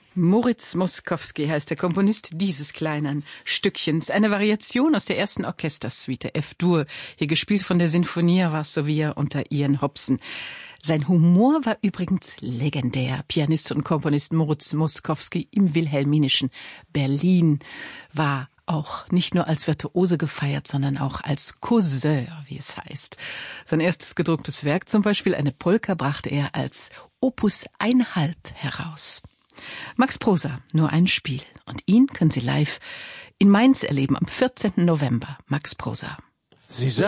Moritz Moszkowski heißt der Komponist dieses kleinen Stückchens. Eine Variation aus der ersten Orchestersuite F-Dur, hier gespielt von der Sinfonia Varsovia unter Ian Hobson. Sein Humor war übrigens legendär. Pianist und Komponist Moritz Moszkowski im wilhelminischen Berlin war auch nicht nur als Virtuose gefeiert, sondern auch als Causeur, wie es heißt. Sein erstes gedrucktes Werk, zum Beispiel eine Polka, brachte er als Opus 1/2 heraus. Max Prosa, nur ein Spiel. Und ihn können Sie live in Mainz erleben am 14. November. Max Prosa.